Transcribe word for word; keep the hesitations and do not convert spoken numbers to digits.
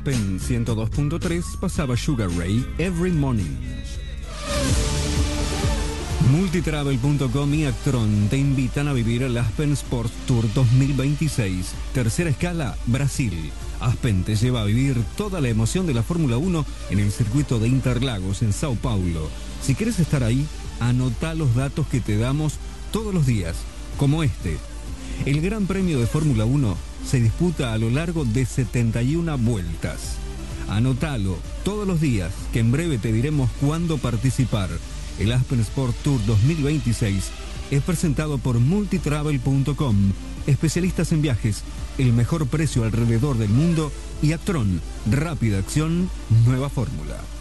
Aspen ciento dos punto tres pasaba Sugar Ray Every Morning. Multitravel punto com y Actron te invitan a vivir el Aspen Sports Tour dos mil veintiséis. Tercera escala, Brasil. Aspen te lleva a vivir toda la emoción de la Fórmula uno en el circuito de Interlagos, en Sao Paulo. Si quieres estar ahí, anota los datos que te damos todos los días, como este. El Gran Premio de Fórmula uno se disputa a lo largo de setenta y una vueltas. Anótalo todos los días, que en breve te diremos cuándo participar. El Aspen Sport Tour dos mil veintiséis es presentado por Multitravel punto com, especialistas en viajes, el mejor precio alrededor del mundo, y Actron, rápida acción, nueva fórmula.